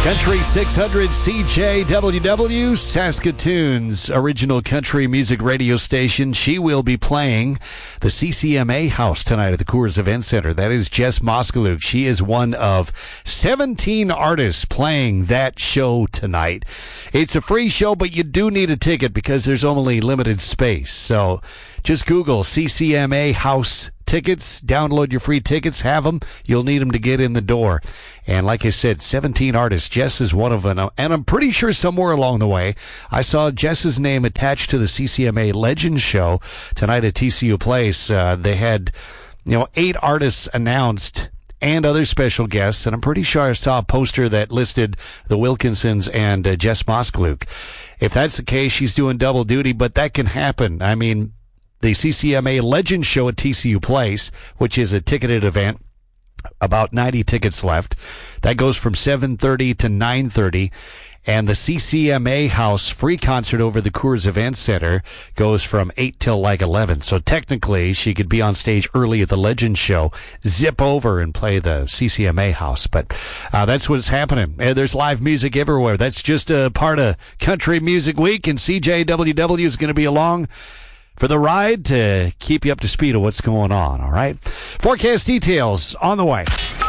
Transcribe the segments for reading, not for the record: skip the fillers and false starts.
Country 600 CJWW, Saskatoon's original country music radio station. She will be playing the CCMA House tonight at the Coors Event Center. That is Jess Moskaluk. She is one of 17 artists playing that show tonight. It's a free show, but you do need a ticket because there's only limited space. So just Google CCMA House tickets, download your free tickets, have them. You'll need them to get in the door. And like I said, 17 artists. Jess is one of them. And I'm pretty sure somewhere along the way, I saw Jess's name attached to the CCMA Legends show tonight at TCU Place. They had, 8 artists announced and other special guests. And I'm pretty sure I saw a poster that listed the Wilkinsons and Jess Moskaluk. If that's the case, she's doing double duty, but that can happen. I mean, the CCMA Legends show at TCU Place, which is a ticketed event, about 90 tickets left. That goes from 7:30 to 9:30. And the CCMA House free concert over the Coors Event Center goes from 8 till like 11. So technically, she could be on stage early at the Legends show, zip over and play the CCMA House. But that's what's happening. There's live music everywhere. That's just a part of Country Music Week, and CJWW is going to be along for the ride to keep you up to speed of what's going on, all right? Forecast details on the way.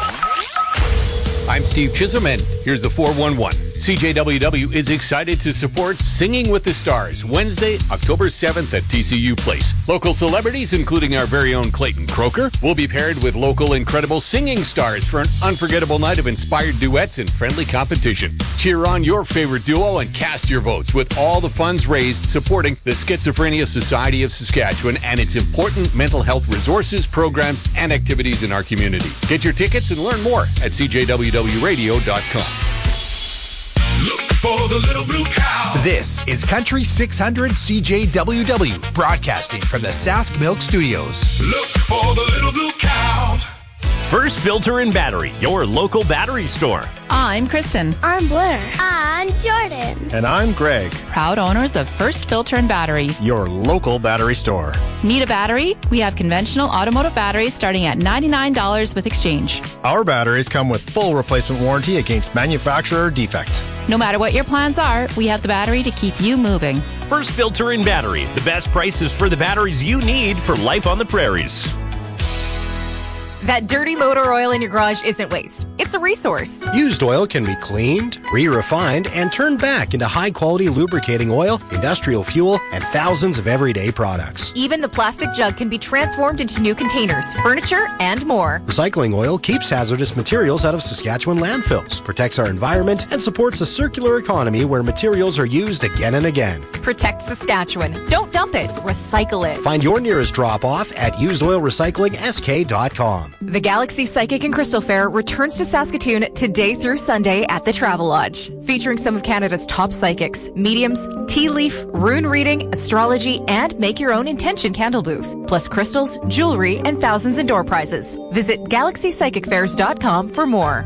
I'm Steve Chisholm, and here's the 411. CJWW is excited to support Singing with the Stars, Wednesday, October 7th at TCU Place. Local celebrities, including our very own Clayton Croker, will be paired with local incredible singing stars for an unforgettable night of inspired duets and friendly competition. Cheer on your favorite duo and cast your votes with all the funds raised supporting the Schizophrenia Society of Saskatchewan and its important mental health resources, programs, and activities in our community. Get your tickets and learn more at CJWWradio.com. Look for the little blue cow. This is Country 600 CJWW, broadcasting from the Sask Milk Studios. Look for the little blue cow. First Filter and Battery, your local battery store. I'm Kristen. I'm Blair. I'm Jordan. And I'm Greg. Proud owners of First Filter and Battery, your local battery store. Need a battery? We have conventional automotive batteries starting at $99 with exchange. Our batteries come with full replacement warranty against manufacturer defect. No matter what your plans are, we have the battery to keep you moving. First Filter and Battery, the best prices for the batteries you need for life on the prairies. That dirty motor oil in your garage isn't waste. It's a resource. Used oil can be cleaned, re-refined, and turned back into high-quality lubricating oil, industrial fuel, and thousands of everyday products. Even the plastic jug can be transformed into new containers, furniture, and more. Recycling oil keeps hazardous materials out of Saskatchewan landfills, protects our environment, and supports a circular economy where materials are used again and again. Protect Saskatchewan. Don't dump it. Recycle it. Find your nearest drop-off at usedoilrecyclingsk.com. The Galaxy Psychic and Crystal Fair returns to Saskatoon today through Sunday at the Travelodge, featuring some of Canada's top psychics, mediums, tea leaf, rune reading, astrology, and make your own intention candle booth, plus crystals, jewelry, and thousands in door prizes. Visit galaxypsychicfairs.com for more.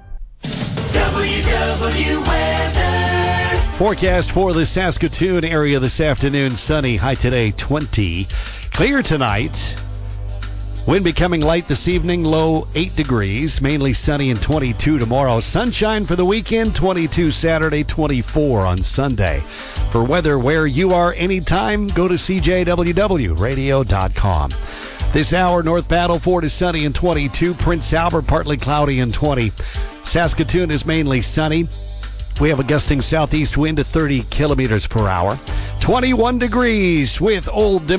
WW weather. Forecast for the Saskatoon area this afternoon. Sunny, high today 20. Clear tonight. Wind becoming light this evening, low 8 degrees, mainly sunny and 22 tomorrow. Sunshine for the weekend, 22 Saturday, 24 on Sunday. For weather where you are anytime, go to CJWWradio.com. This hour, North Battleford is sunny and 22. Prince Albert, partly cloudy and 20. Saskatoon is mainly sunny. We have a gusting southeast wind at 30 kilometers per hour. 21 degrees with Old